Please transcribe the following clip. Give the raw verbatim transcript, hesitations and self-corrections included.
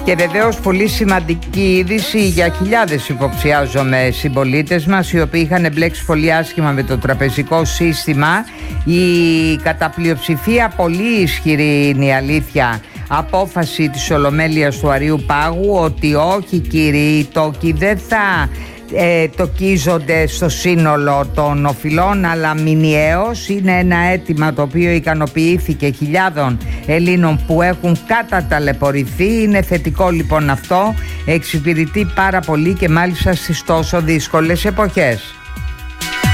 Και βεβαίως πολύ σημαντική είδηση για χιλιάδες υποψιάζομαι συμπολίτες μας, οι οποίοι είχαν μπλέξει πολύ άσχημα με το τραπεζικό σύστημα. Η κατά πλειοψηφία πολύ ισχυρή είναι η αλήθεια απόφαση της Ολομέλειας του Αρείου Πάγου ότι όχι κύριοι, οι τόκοι δεν θα ε, τοκίζονται στο σύνολο των οφειλών αλλά μηνιαίως. Είναι ένα αίτημα το οποίο ικανοποιήθηκε χιλιάδων Ελλήνων που έχουν καταταλαιπωρηθεί. Είναι θετικό λοιπόν αυτό, εξυπηρετεί πάρα πολύ και μάλιστα στις τόσο δύσκολες εποχές.